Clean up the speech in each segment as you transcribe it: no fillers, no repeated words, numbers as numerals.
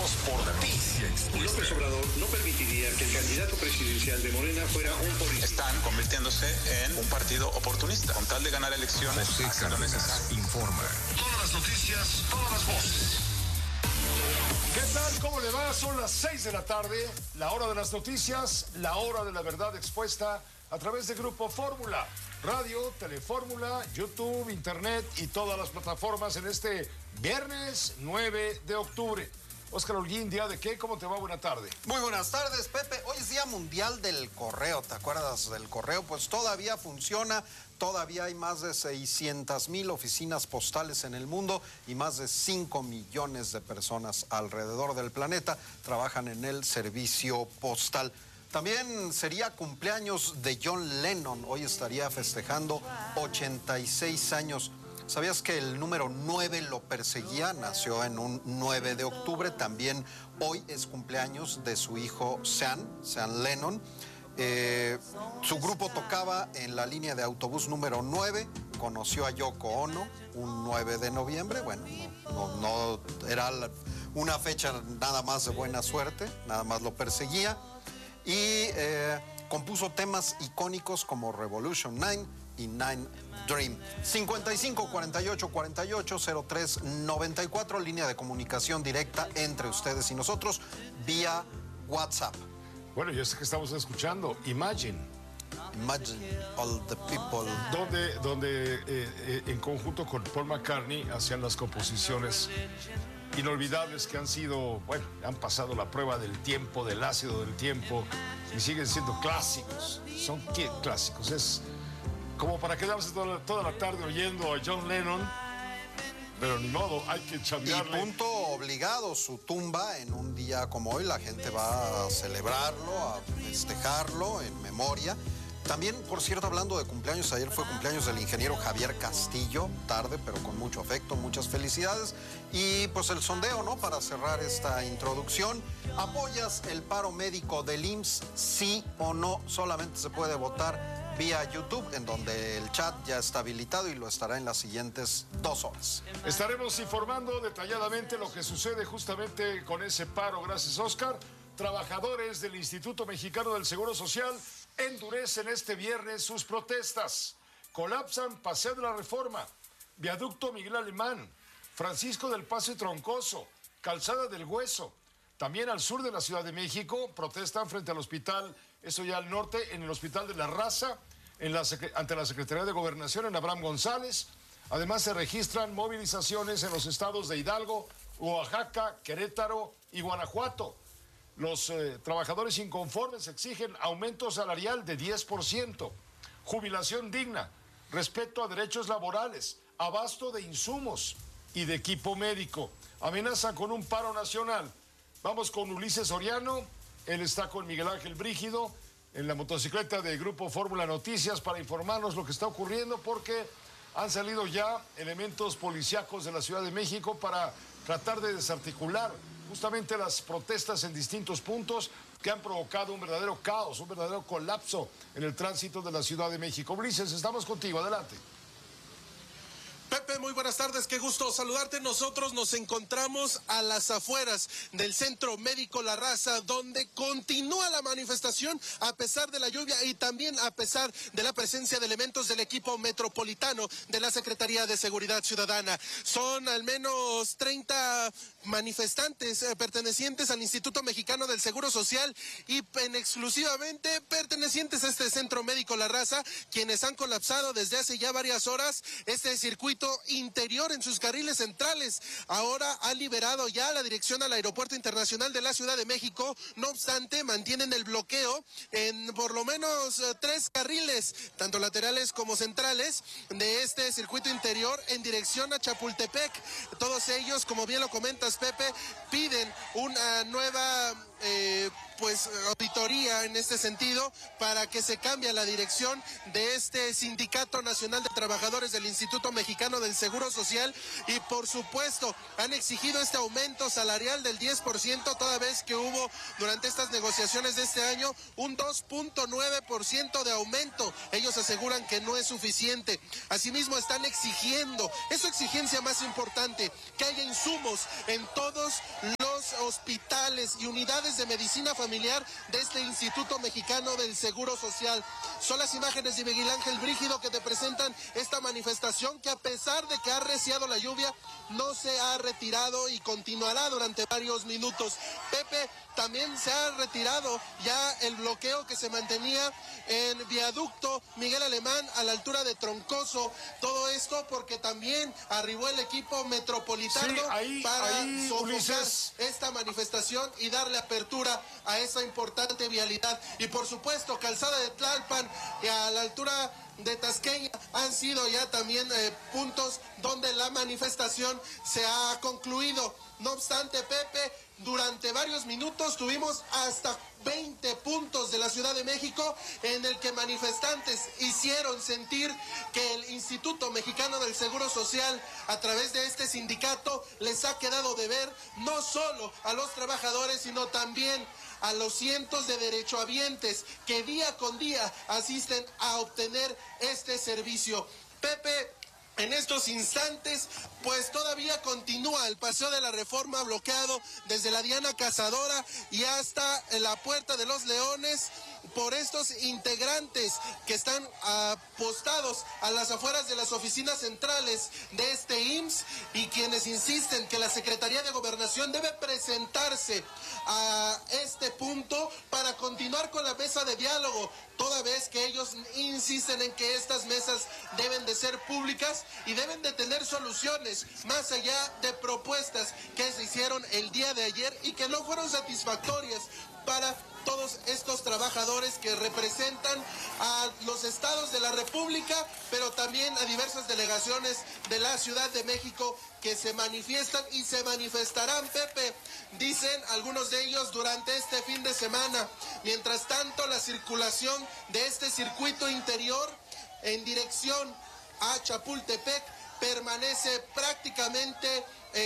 Vamos por ti. López Obrador no permitiría que el candidato presidencial de Morena fuera un policía. Están convirtiéndose en un partido oportunista. Con tal de ganar elecciones, José Cárdenas informa. Todas las noticias, todas las voces. ¿Qué tal? ¿Cómo le va? Son las 6 de la tarde, la hora de las noticias, la hora de la verdad expuesta a través de Grupo Fórmula, radio, Telefórmula, YouTube, Internet y todas las plataformas en este viernes 9 de octubre. Óscar Holguín, ¿día de qué? ¿Cómo te va? Buena tarde. Muy buenas tardes, Pepe. Hoy es Día Mundial del Correo. ¿Te acuerdas del correo? Pues todavía funciona. Todavía hay más de 600,000 oficinas postales en el mundo y más de 5 millones de personas alrededor del planeta trabajan en el servicio postal. También sería cumpleaños de John Lennon. Hoy estaría festejando 86 años. ¿Sabías que el número 9 lo perseguía? Nació en un 9 de octubre. También hoy es cumpleaños de su hijo Sean Lennon. Su grupo tocaba en la línea de autobús número 9. Conoció a Yoko Ono un 9 de noviembre. Bueno, no era una fecha nada más de buena suerte, nada más lo perseguía. Y compuso temas icónicos como Revolution 9 y Nine Dream. 55 48 48 03 94, línea de comunicación directa entre ustedes y nosotros vía WhatsApp. Bueno, ya sé que estamos escuchando Imagine All the People. Donde en conjunto con Paul McCartney hacían las composiciones inolvidables que han sido, bueno, han pasado la prueba del tiempo, del ácido del tiempo y siguen siendo clásicos. Son clásicos. Es como para quedarse toda la tarde oyendo a John Lennon, pero ni modo, hay que chambearle. Y punto obligado, su tumba en un día como hoy, la gente va a celebrarlo, a festejarlo en memoria. También, por cierto, hablando de cumpleaños, ayer fue cumpleaños del ingeniero Javier Castillo, tarde, pero con mucho afecto, muchas felicidades. Y pues el sondeo, ¿no? Para cerrar esta introducción, ¿apoyas el paro médico del IMSS, sí o no? Solamente se puede votar vía YouTube, en donde el chat ya está habilitado y lo estará en las siguientes 2 horas. Estaremos informando detalladamente lo que sucede justamente con ese paro. Gracias, Óscar. Trabajadores del Instituto Mexicano del Seguro Social endurecen este viernes sus protestas. Colapsan Paseo de la Reforma, Viaducto Miguel Alemán, Francisco del Paso y Troncoso, Calzada del Hueso. También al sur de la Ciudad de México protestan frente al hospital, eso ya al norte, en el Hospital de la Raza, ante la Secretaría de Gobernación en Abraham González. Además se registran movilizaciones en los estados de Hidalgo, Oaxaca, Querétaro y Guanajuato. Los trabajadores inconformes exigen aumento salarial de 10%, jubilación digna, respeto a derechos laborales, abasto de insumos y de equipo médico. Amenazan con un paro nacional. Vamos con Ulises Soriano, él está con Miguel Ángel Brígido en la motocicleta de Grupo Fórmula Noticias para informarnos lo que está ocurriendo, porque han salido ya elementos policíacos de la Ciudad de México para tratar de desarticular justamente las protestas en distintos puntos que han provocado un verdadero caos, un verdadero colapso en el tránsito de la Ciudad de México. Ulises, estamos contigo, adelante. Pepe, muy buenas tardes, qué gusto saludarte. Nosotros nos encontramos a las afueras del Centro Médico La Raza, donde continúa la manifestación a pesar de la lluvia y también a pesar de la presencia de elementos del equipo metropolitano de la Secretaría de Seguridad Ciudadana. Son al menos 30 manifestantes pertenecientes al Instituto Mexicano del Seguro Social y exclusivamente pertenecientes a este Centro Médico La Raza, quienes han colapsado desde hace ya varias horas este circuito interior en sus carriles centrales. Ahora ha liberado ya la dirección al Aeropuerto Internacional de la Ciudad de México. No obstante, mantienen el bloqueo en por lo menos 3 carriles, tanto laterales como centrales, de este circuito interior en dirección a Chapultepec. Todos ellos, como bien lo comentas, Pepe, piden una nueva auditoría en este sentido para que se cambie la dirección de este Sindicato Nacional de Trabajadores del Instituto Mexicano del Seguro Social y por supuesto han exigido este aumento salarial del 10%, toda vez que hubo durante estas negociaciones de este año un 2.9% de aumento. Ellos aseguran que no es suficiente. Asimismo están exigiendo, es su exigencia más importante, que haya insumos en todos los hospitales y unidades de medicina familiar de este Instituto Mexicano del Seguro Social. Son las imágenes de Miguel Ángel Brígido que te presentan esta manifestación que, a pesar de que ha arreciado la lluvia, no se ha retirado y continuará durante varios minutos. Pepe, también se ha retirado ya el bloqueo que se mantenía en Viaducto Miguel Alemán a la altura de Troncoso. Todo esto porque también arribó el equipo metropolitano para sofocar esta manifestación y darle apertura a esa importante vialidad. Y por supuesto, Calzada de Tlalpan y a la altura de Tasqueña han sido ya también puntos donde la manifestación se ha concluido. No obstante, Pepe, durante varios minutos tuvimos hasta 20 puntos de la Ciudad de México en el que manifestantes hicieron sentir que el Instituto Mexicano del Seguro Social, a través de este sindicato, les ha quedado de ver no solo a los trabajadores, sino también a los cientos de derechohabientes que día con día asisten a obtener este servicio. Pepe, en estos instantes, pues todavía continúa el Paseo de la Reforma bloqueado desde la Diana Cazadora y hasta la Puerta de los Leones por estos integrantes que están apostados a las afueras de las oficinas centrales de este IMSS y quienes insisten que la Secretaría de Gobernación debe presentarse a este punto para continuar con la mesa de diálogo, toda vez que ellos insisten en que estas mesas deben de ser públicas y deben de tener soluciones más allá de propuestas que se hicieron el día de ayer y que no fueron satisfactorias para todos estos trabajadores que representan a los estados de la República, pero también a diversas delegaciones de la Ciudad de México que se manifiestan y se manifestarán, Pepe, dicen algunos de ellos, durante este fin de semana. Mientras tanto, la circulación de este circuito interior en dirección a Chapultepec permanece prácticamente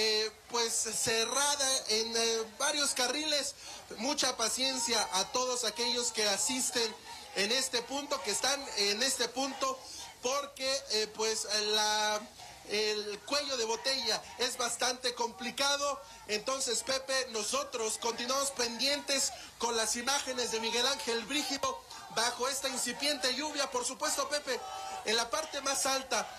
pues cerrada en varios carriles. Mucha paciencia a todos aquellos que asisten en este punto, que están en este punto, porque pues el cuello de botella es bastante complicado. Entonces, Pepe, nosotros continuamos pendientes con las imágenes de Miguel Ángel Brígido bajo esta incipiente lluvia. Por supuesto, Pepe, en la parte más alta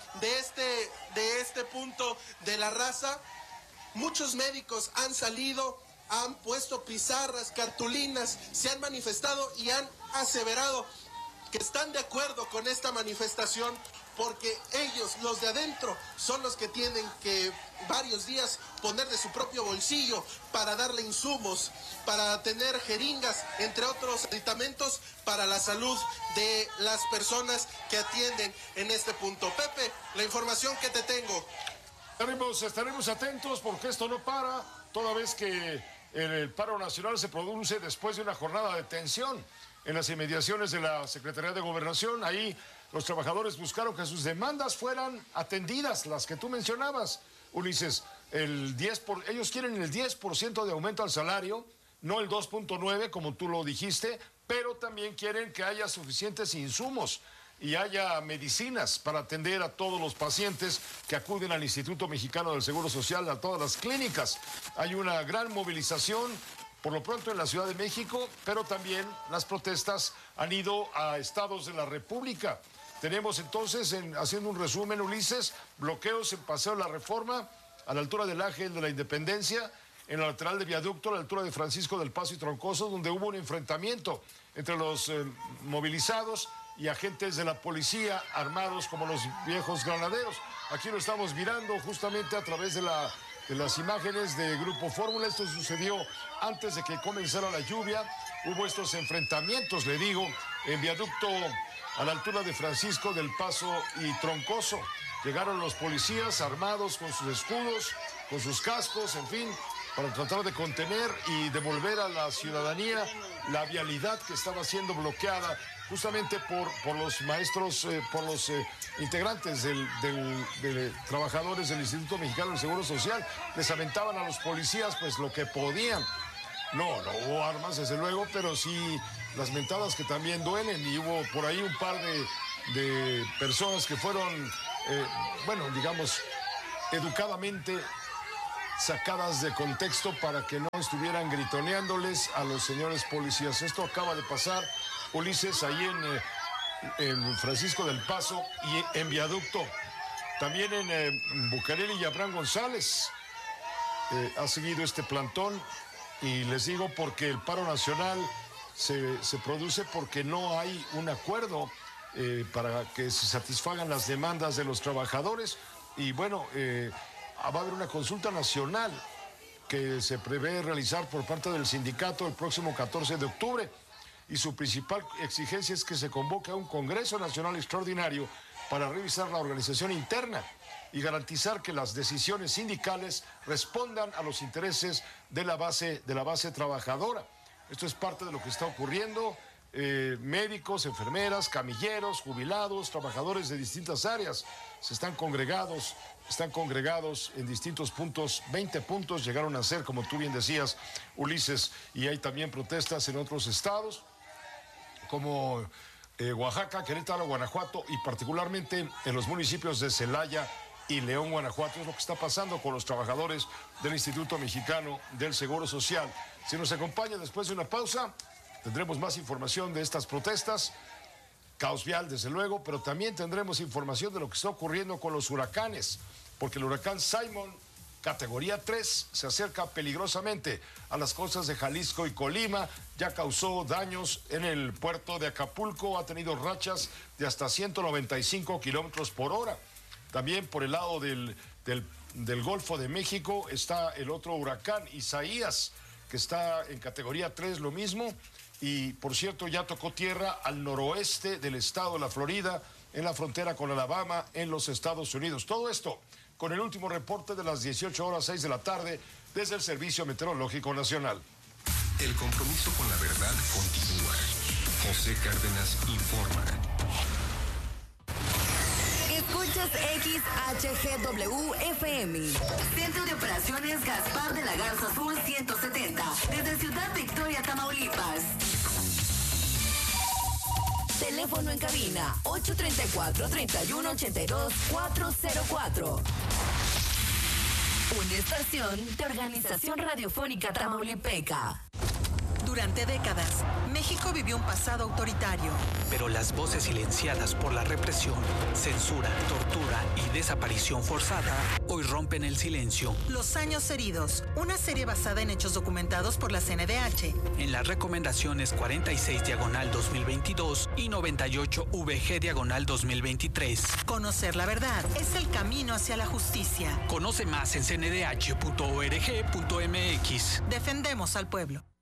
de este punto de la raza, muchos médicos han salido, han puesto pizarras, cartulinas, se han manifestado y han aseverado que están de acuerdo con esta manifestación, porque ellos, los de adentro, son los que tienen que varios días poner de su propio bolsillo para darle insumos, para tener jeringas, entre otros aditamentos para la salud de las personas que atienden en este punto. Pepe, la información que te tengo. Estaremos atentos porque esto no para, toda vez que el paro nacional se produce después de una jornada de tensión en las inmediaciones de la Secretaría de Gobernación. Ahí los trabajadores buscaron que sus demandas fueran atendidas, las que tú mencionabas, Ulises. Ellos quieren el 10% de aumento al salario, no el 2.9 como tú lo dijiste, pero también quieren que haya suficientes insumos y haya medicinas para atender a todos los pacientes que acuden al Instituto Mexicano del Seguro Social, a todas las clínicas. Hay una gran movilización, por lo pronto en la Ciudad de México, pero también las protestas han ido a estados de la República. Tenemos entonces, haciendo un resumen, Ulises, bloqueos en Paseo de la Reforma, a la altura del Ángel de la Independencia, en la lateral de Viaducto, a la altura de Francisco del Paso y Troncoso, donde hubo un enfrentamiento entre los movilizados y agentes de la policía armados como los viejos granaderos. Aquí lo estamos mirando justamente a través de las imágenes de Grupo Fórmula. Esto sucedió antes de que comenzara la lluvia. Hubo estos enfrentamientos, le digo, en Viaducto a la altura de Francisco del Paso y Troncoso. Llegaron los policías armados con sus escudos, con sus cascos, en fin, para tratar de contener y devolver a la ciudadanía la vialidad que estaba siendo bloqueada justamente por los maestros, por los integrantes de trabajadores del Instituto Mexicano del Seguro Social. Les aventaban a los policías pues lo que podían. No hubo armas, desde luego, pero sí las mentadas que también duelen, y hubo por ahí un par de personas que fueron, bueno, digamos, educadamente sacadas de contexto para que no estuvieran gritoneándoles a los señores policías. Esto acaba de pasar, Ulises, ahí en Francisco del Paso y en Viaducto. También en Bucareli y Abraham González ha seguido este plantón, y les digo porque el paro nacional se produce porque no hay un acuerdo para que se satisfagan las demandas de los trabajadores. Y bueno, va a haber una consulta nacional que se prevé realizar por parte del sindicato el próximo 14 de octubre. Y su principal exigencia es que se convoque a un Congreso Nacional Extraordinario para revisar la organización interna y garantizar que las decisiones sindicales respondan a los intereses de la base trabajadora. Esto es parte de lo que está ocurriendo. Médicos, enfermeras, camilleros, jubilados, trabajadores de distintas áreas están congregados en distintos puntos. 20 puntos llegaron a ser, como tú bien decías, Ulises, y hay también protestas en otros estados como Oaxaca, Querétaro, Guanajuato, y particularmente en los municipios de Celaya y León, Guanajuato. Es lo que está pasando con los trabajadores del Instituto Mexicano del Seguro Social. Si nos acompaña después de una pausa, tendremos más información de estas protestas, caos vial desde luego, pero también tendremos información de lo que está ocurriendo con los huracanes, porque el huracán Simon, categoría 3, se acerca peligrosamente a las costas de Jalisco y Colima. Ya causó daños en el puerto de Acapulco, ha tenido rachas de hasta 195 kilómetros por hora. También por el lado del Golfo de México está el otro huracán, Isaías, que está en categoría 3, lo mismo. Y, por cierto, ya tocó tierra al noroeste del estado de la Florida, en la frontera con Alabama, en los Estados Unidos. Todo esto con el último reporte de las 18:06 de la tarde desde el Servicio Meteorológico Nacional. El compromiso con la verdad continúa. José Cárdenas informa. Escuchas XHGW-FM. Centro de Operaciones Gaspar de la Garza Sur 170. Desde Ciudad Victoria, Tamaulipas. Teléfono en cabina 834-3182-404. Una estación de Organización Radiofónica Tamaulipeca. Durante décadas, México vivió un pasado autoritario. Pero las voces silenciadas por la represión, censura, tortura y desaparición forzada hoy rompen el silencio. Los años heridos, una serie basada en hechos documentados por la CNDH. En las recomendaciones 46/2022 y 98-VG/2023. Conocer la verdad es el camino hacia la justicia. Conoce más en cndh.org.mx. Defendemos al pueblo.